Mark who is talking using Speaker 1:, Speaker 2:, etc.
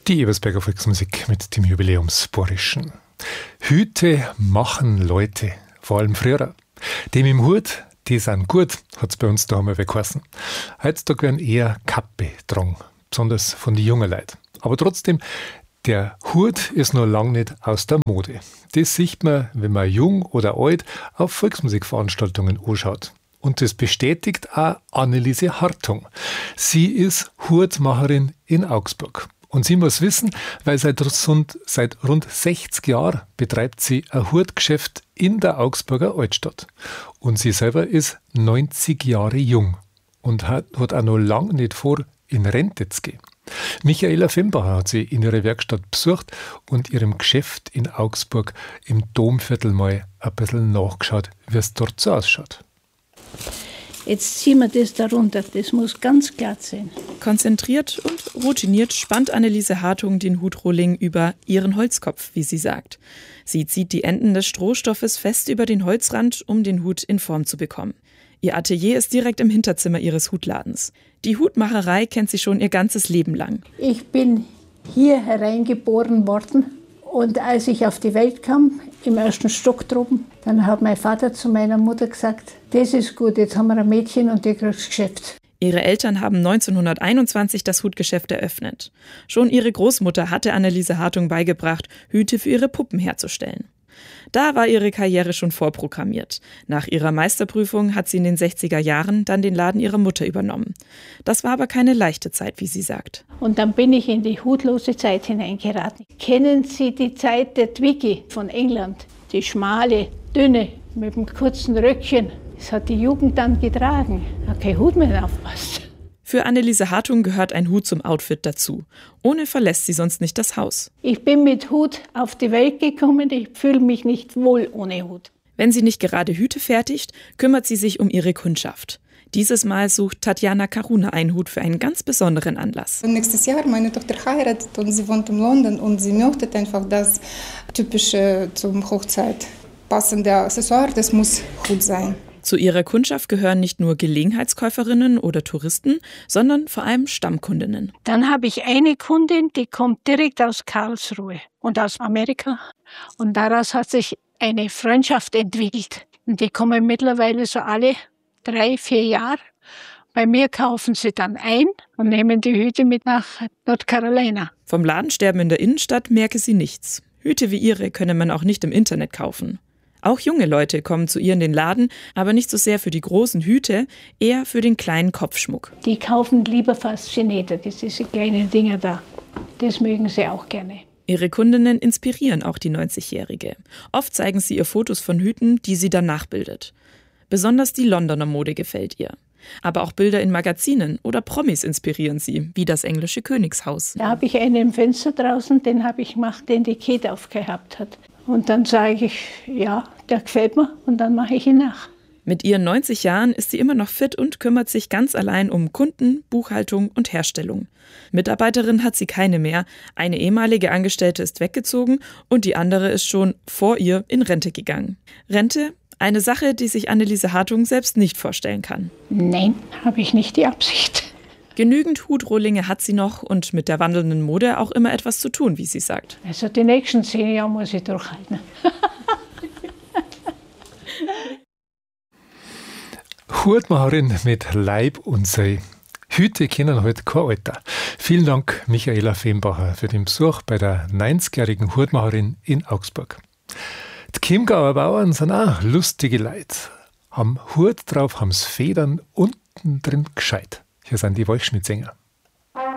Speaker 1: Die Ebersberger Volksmusik mit dem Jubiläumsborischen. Hüte machen Leute, vor allem früher. Dem im Hut, die sind gut, hat es bei uns da einmal geheißen. Heutzutage werden eher Kappe tragen, besonders von den jungen Leuten. Aber trotzdem, der Hut ist noch lange nicht aus der Mode. Das sieht man, wenn man jung oder alt auf Volksmusikveranstaltungen anschaut. Und das bestätigt auch Anneliese Hartung. Sie ist Hutmacherin in Augsburg. Und sie muss wissen, weil seit rund 60 Jahren betreibt sie ein Hutgeschäft in der Augsburger Altstadt. Und sie selber ist 90 Jahre jung und hat auch noch lange nicht vor, in Rente zu gehen. Michaela Fembacher hat sie in ihrer Werkstatt besucht und ihrem Geschäft in Augsburg im Domviertel mal ein bisschen nachgeschaut, wie es dort so ausschaut.
Speaker 2: Jetzt ziehen wir das da runter, das muss ganz glatt sein.
Speaker 3: Konzentriert und routiniert spannt Anneliese Hartung den Hutrohling über ihren Holzkopf, wie sie sagt. Sie zieht die Enden des Strohstoffes fest über den Holzrand, um den Hut in Form zu bekommen. Ihr Atelier ist direkt im Hinterzimmer ihres Hutladens. Die Hutmacherei kennt sie schon ihr ganzes Leben lang.
Speaker 2: Ich bin hier hereingeboren worden und als ich auf die Welt kam, im ersten Stock droben, dann hat mein Vater zu meiner Mutter gesagt, das ist gut, jetzt haben wir ein Mädchen und die kriegt das Geschäft.
Speaker 3: Ihre Eltern haben 1921 das Hutgeschäft eröffnet. Schon ihre Großmutter hatte Anneliese Hartung beigebracht, Hüte für ihre Puppen herzustellen. Da war ihre Karriere schon vorprogrammiert. Nach ihrer Meisterprüfung hat sie in den 60er Jahren dann den Laden ihrer Mutter übernommen. Das war aber keine leichte Zeit, wie sie sagt.
Speaker 2: Und dann bin ich in die hutlose Zeit hineingeraten. Kennen Sie die Zeit der Twiggy von England? Die schmale, dünne, mit dem kurzen Röckchen. Das hat die Jugend dann getragen. Hat kein Hut mehr aufpasst.
Speaker 3: Für Anneliese Hartung gehört ein Hut zum Outfit dazu. Ohne verlässt sie sonst nicht das Haus.
Speaker 2: Ich bin mit Hut auf die Welt gekommen, ich fühle mich nicht wohl ohne Hut.
Speaker 3: Wenn sie nicht gerade Hüte fertigt, kümmert sie sich um ihre Kundschaft. Dieses Mal sucht Tatjana Karuna einen Hut für einen ganz besonderen Anlass.
Speaker 4: Nächstes Jahr meine Tochter heiratet und sie wohnt in London und sie möchte einfach das typische zum Hochzeit passende Accessoire, das muss Hut sein.
Speaker 3: Zu ihrer Kundschaft gehören nicht nur Gelegenheitskäuferinnen oder Touristen, sondern vor allem Stammkundinnen.
Speaker 2: Dann habe ich eine Kundin, die kommt direkt aus Karlsruhe und aus Amerika. Und daraus hat sich eine Freundschaft entwickelt. Und die kommen mittlerweile so alle 3-4 Jahre. Bei mir kaufen sie dann ein und nehmen die Hüte mit nach North Carolina.
Speaker 3: Vom Ladensterben in der Innenstadt merke sie nichts. Hüte wie ihre könne man auch nicht im Internet kaufen. Auch junge Leute kommen zu ihr in den Laden, aber nicht so sehr für die großen Hüte, eher für den kleinen Kopfschmuck.
Speaker 2: Die kaufen lieber Faszinäter, diese kleinen Dinger da. Das mögen sie auch gerne.
Speaker 3: Ihre Kundinnen inspirieren auch die 90-Jährige. Oft zeigen sie ihr Fotos von Hüten, die sie dann nachbildet. Besonders die Londoner Mode gefällt ihr. Aber auch Bilder in Magazinen oder Promis inspirieren sie, wie das englische Königshaus.
Speaker 2: Da habe ich einen im Fenster draußen, den habe ich gemacht, den die Kate aufgehabt hat. Und dann sage ich, ja, der gefällt mir und dann mache ich ihn nach.
Speaker 3: Mit ihren 90 Jahren ist sie immer noch fit und kümmert sich ganz allein um Kunden, Buchhaltung und Herstellung. Mitarbeiterin hat sie keine mehr. Eine ehemalige Angestellte ist weggezogen und die andere ist schon vor ihr in Rente gegangen. Rente? Eine Sache, die sich Anneliese Hartung selbst nicht vorstellen kann.
Speaker 2: Nein, habe ich nicht die Absicht.
Speaker 3: Genügend Hutrohlinge hat sie noch und mit der wandelnden Mode auch immer etwas zu tun, wie sie sagt.
Speaker 2: Also die nächsten 10 Jahre muss ich durchhalten.
Speaker 1: Hutmacherin mit Leib und Seele. Hüte kennen heute kein Alter. Vielen Dank, Michaela Fembacher, für den Besuch bei der 90-jährigen Hutmacherin in Augsburg. Die Chiemgauer Bauern sind auch lustige Leute. Haben Hut drauf, haben's Federn unten drin gescheit. Hier sind die Waldschmidt-Sänger.